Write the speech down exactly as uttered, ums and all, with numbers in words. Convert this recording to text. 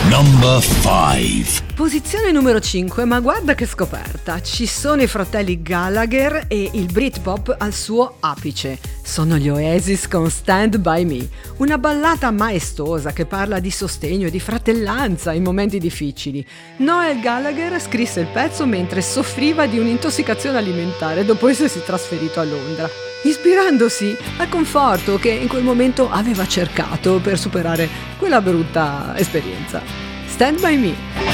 Number five. Posizione numero cinque, ma guarda che scoperta, ci sono i fratelli Gallagher e il Britpop al suo apice. Sono gli Oasis con Stand By Me, una ballata maestosa che parla di sostegno e di fratellanza in momenti difficili. Noel Gallagher scrisse il pezzo mentre soffriva di un'intossicazione alimentare dopo essersi trasferito a Londra, ispirandosi al conforto che in quel momento aveva cercato per superare quella brutta esperienza. Stand By Me.